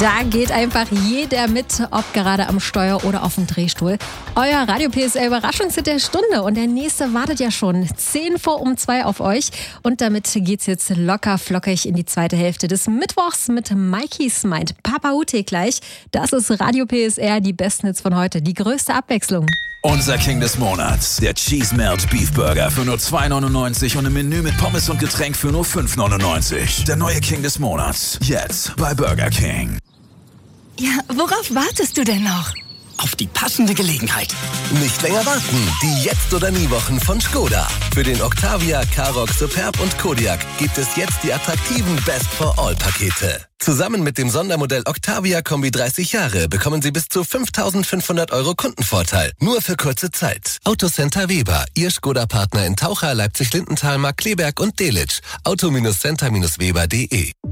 Da geht einfach jeder mit, ob gerade am Steuer oder auf dem Drehstuhl. Euer Radio PSR Überraschungshit der Stunde und der nächste wartet ja schon 1:10 auf euch. Und damit geht's jetzt locker flockig in die zweite Hälfte des Mittwochs mit Mikeys meint Papa Ute gleich. Das ist Radio PSR, die besten Hits von heute, die größte Abwechslung. Unser King des Monats, der Cheese Melt Beef Burger für nur 2,99 und ein Menü mit Pommes und Getränk für nur 5,99. Der neue King des Monats, jetzt bei Burger King. Ja, worauf wartest du denn noch? Auf die passende Gelegenheit. Nicht länger warten, die Jetzt- oder Nie-Wochen von Skoda. Für den Octavia, Karoq, Superb und Kodiaq gibt es jetzt die attraktiven Best-for-All-Pakete. Zusammen mit dem Sondermodell Octavia Kombi 30 Jahre bekommen Sie bis zu 5.500 € Kundenvorteil. Nur für kurze Zeit. Autocenter Weber, Ihr Skoda-Partner in Taucher, Leipzig-Lindenthal, Markkleeberg und Delitzsch. Auto-center-weber.de.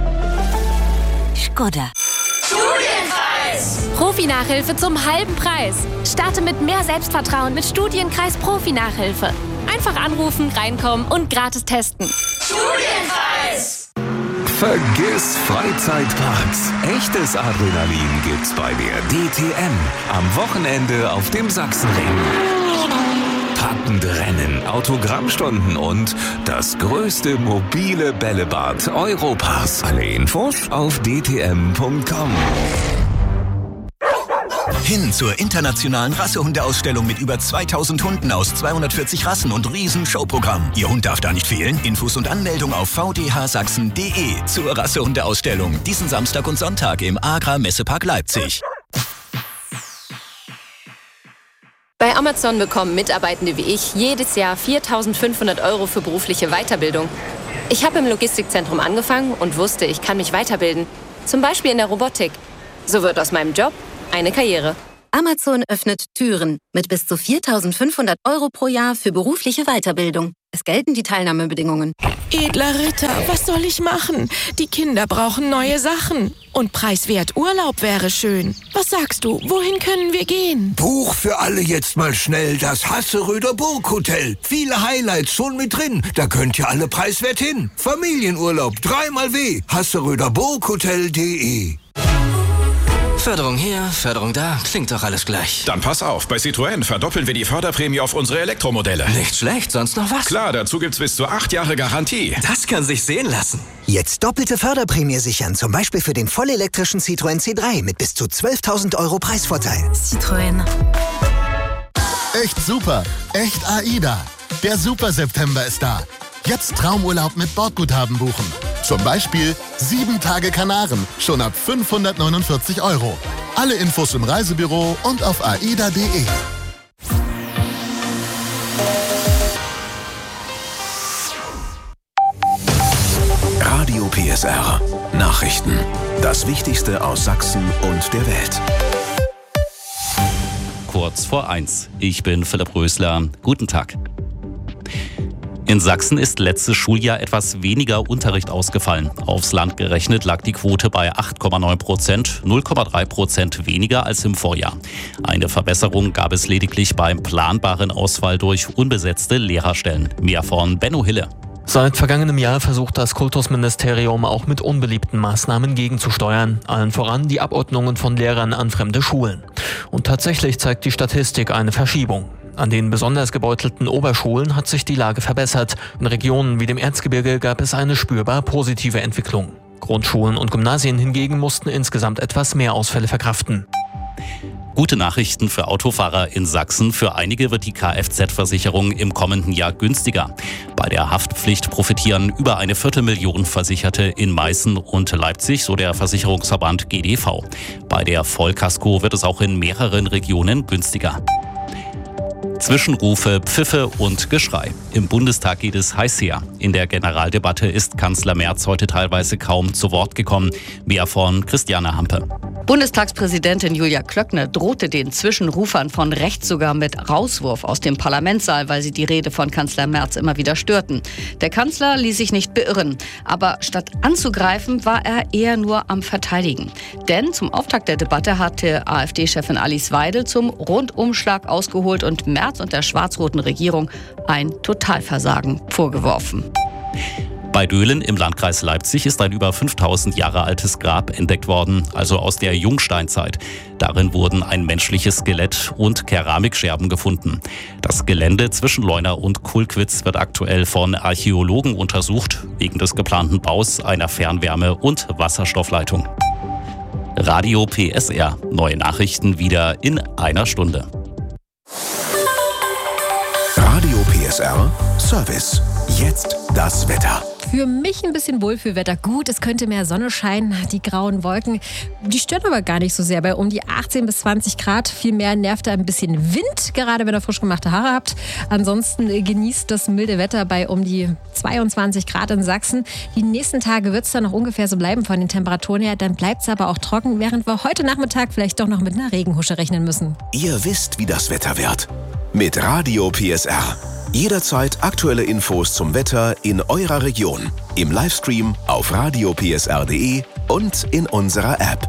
Skoda. Studienkreis! Profi-Nachhilfe zum halben Preis. Starte mit mehr Selbstvertrauen mit Studienkreis Profi-Nachhilfe. Einfach anrufen, reinkommen und gratis testen. Studienkreis! Vergiss Freizeitparks. Echtes Adrenalin gibt's bei der DTM. Am Wochenende auf dem Sachsenring. Packende Rennen, Autogrammstunden und das größte mobile Bällebad Europas. Alle Infos auf dtm.com. Hin zur internationalen Rassehundeausstellung mit über 2000 Hunden aus 240 Rassen und Riesen-Showprogramm. Ihr Hund darf da nicht fehlen. Infos und Anmeldung auf vdhsachsen.de zur Rassehundeausstellung. Diesen Samstag und Sonntag im Agra Messepark Leipzig. Bei Amazon bekommen Mitarbeitende wie ich jedes Jahr 4.500 € für berufliche Weiterbildung. Ich habe im Logistikzentrum angefangen und wusste, ich kann mich weiterbilden. Zum Beispiel in der Robotik. So wird aus meinem Job eine Karriere. Amazon öffnet Türen mit bis zu 4.500 € pro Jahr für berufliche Weiterbildung. Es gelten die Teilnahmebedingungen. Edler Ritter, was soll ich machen? Die Kinder brauchen neue Sachen. Und preiswert Urlaub wäre schön. Was sagst du, wohin können wir gehen? Buch für alle jetzt mal schnell das Hasseröder Burghotel. Viele Highlights schon mit drin. Da könnt ihr alle preiswert hin. Familienurlaub, 3x W. hasseröderburghotel.de. Förderung hier, Förderung da, klingt doch alles gleich. Dann pass auf, bei Citroën verdoppeln wir die Förderprämie auf unsere Elektromodelle. Nicht schlecht, sonst noch was? Klar, dazu gibt's bis zu 8 Jahre Garantie. Das kann sich sehen lassen. Jetzt doppelte Förderprämie sichern, zum Beispiel für den vollelektrischen Citroën C3 mit bis zu 12.000 € Preisvorteil. Citroën. Echt super, echt AIDA. Der Super September ist da. Jetzt Traumurlaub mit Bordguthaben buchen. Zum Beispiel 7 Tage Kanaren, schon ab 549 €. Alle Infos im Reisebüro und auf aida.de. Radio PSR. Nachrichten. Das Wichtigste aus Sachsen und der Welt. Kurz vor 1. Ich bin Philipp Rösler. Guten Tag. In Sachsen ist letztes Schuljahr etwas weniger Unterricht ausgefallen. Aufs Land gerechnet lag die Quote bei 8,9%, 0,3% weniger als im Vorjahr. Eine Verbesserung gab es lediglich beim planbaren Ausfall durch unbesetzte Lehrerstellen. Mehr von Benno Hille. Seit vergangenem Jahr versucht das Kultusministerium auch mit unbeliebten Maßnahmen gegenzusteuern. Allen voran die Abordnungen von Lehrern an fremde Schulen. Und tatsächlich zeigt die Statistik eine Verschiebung. An den besonders gebeutelten Oberschulen hat sich die Lage verbessert. In Regionen wie dem Erzgebirge gab es eine spürbar positive Entwicklung. Grundschulen und Gymnasien hingegen mussten insgesamt etwas mehr Ausfälle verkraften. Gute Nachrichten für Autofahrer in Sachsen. Für einige wird die Kfz-Versicherung im kommenden Jahr günstiger. Bei der Haftpflicht profitieren über 250.000 Versicherte in Meißen und Leipzig, so der Versicherungsverband GDV. Bei der Vollkasko wird es auch in mehreren Regionen günstiger. Zwischenrufe, Pfiffe und Geschrei. Im Bundestag geht es heiß her. In der Generaldebatte ist Kanzler Merz heute teilweise kaum zu Wort gekommen. Mehr von Christiane Hampe. Bundestagspräsidentin Julia Klöckner drohte den Zwischenrufern von rechts sogar mit Rauswurf aus dem Parlamentssaal, weil sie die Rede von Kanzler Merz immer wieder störten. Der Kanzler ließ sich nicht beirren, aber statt anzugreifen, war er eher nur am Verteidigen. Denn zum Auftakt der Debatte hatte AfD-Chefin Alice Weidel zum Rundumschlag ausgeholt und Merz und der schwarz-roten Regierung ein Totalversagen vorgeworfen. Bei Döhlen im Landkreis Leipzig ist ein über 5000 Jahre altes Grab entdeckt worden, also aus der Jungsteinzeit. Darin wurden ein menschliches Skelett und Keramikscherben gefunden. Das Gelände zwischen Leuna und Kulkwitz wird aktuell von Archäologen untersucht, wegen des geplanten Baus einer Fernwärme- und Wasserstoffleitung. Radio PSR. Neue Nachrichten wieder in einer Stunde. Radio PSR Service. Jetzt das Wetter. Für mich ein bisschen Wohlfühlwetter. Gut, es könnte mehr Sonne scheinen. Die grauen Wolken, die stören aber gar nicht so sehr. Bei um die 18 bis 20 Grad. Vielmehr nervt da ein bisschen Wind, gerade wenn ihr frisch gemachte Haare habt. Ansonsten genießt das milde Wetter bei um die 22 Grad in Sachsen. Die nächsten Tage wird es dann noch ungefähr so bleiben von den Temperaturen her. Dann bleibt es aber auch trocken, während wir heute Nachmittag vielleicht doch noch mit einer Regenhusche rechnen müssen. Ihr wisst, wie das Wetter wird. Mit Radio PSR. Jederzeit aktuelle Infos zum Wetter in eurer Region. Im Livestream auf radiopsr.de und in unserer App.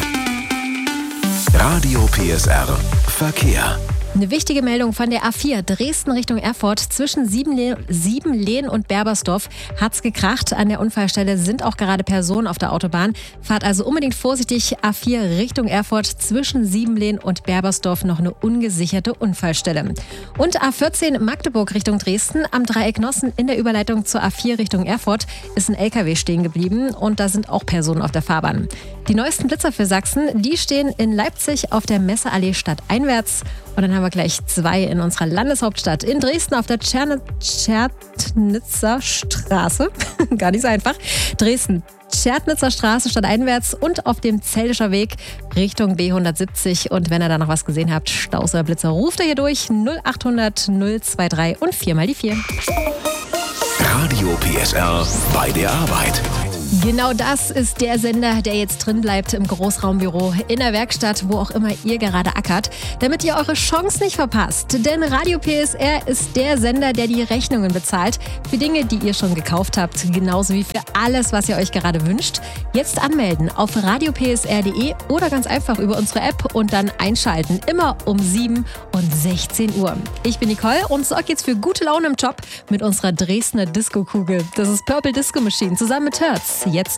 Radio PSR Verkehr. Eine wichtige Meldung von der A4 Dresden Richtung Erfurt. Zwischen Siebenlehn und Berbersdorf hat's gekracht. An der Unfallstelle sind auch gerade Personen auf der Autobahn. Fahrt also unbedingt vorsichtig. A4 Richtung Erfurt. Zwischen Siebenlehn und Berbersdorf noch eine ungesicherte Unfallstelle. Und A14 Magdeburg Richtung Dresden. Am Dreieck Nossen in der Überleitung zur A4 Richtung Erfurt ist ein LKW stehen geblieben. Und da sind auch Personen auf der Fahrbahn. Die neuesten Blitzer für Sachsen, die stehen in Leipzig auf der Messeallee stadteinwärts. Und dann haben wir gleich 2 in unserer Landeshauptstadt. In Dresden auf der Tschernitzer Straße. Gar nicht so einfach. Dresden, Tschernitzer Straße stadteinwärts und auf dem Zeldischer Weg Richtung B170. Und wenn ihr da noch was gesehen habt, Staus oder Blitzer, ruft ihr hier durch 0800 023 und 4 mal die 4. Radio PSR bei der Arbeit. Genau das ist der Sender, der jetzt drin bleibt im Großraumbüro, in der Werkstatt, wo auch immer ihr gerade ackert, damit ihr eure Chance nicht verpasst. Denn Radio PSR ist der Sender, der die Rechnungen bezahlt für Dinge, die ihr schon gekauft habt, genauso wie für alles, was ihr euch gerade wünscht. Jetzt anmelden auf radiopsr.de oder ganz einfach über unsere App und dann einschalten, immer um 7 und 16 Uhr. Ich bin Nicole und sorge jetzt für gute Laune im Job mit unserer Dresdner Disco-Kugel. Das ist Purple Disco Machine zusammen mit Hertz. Jetzt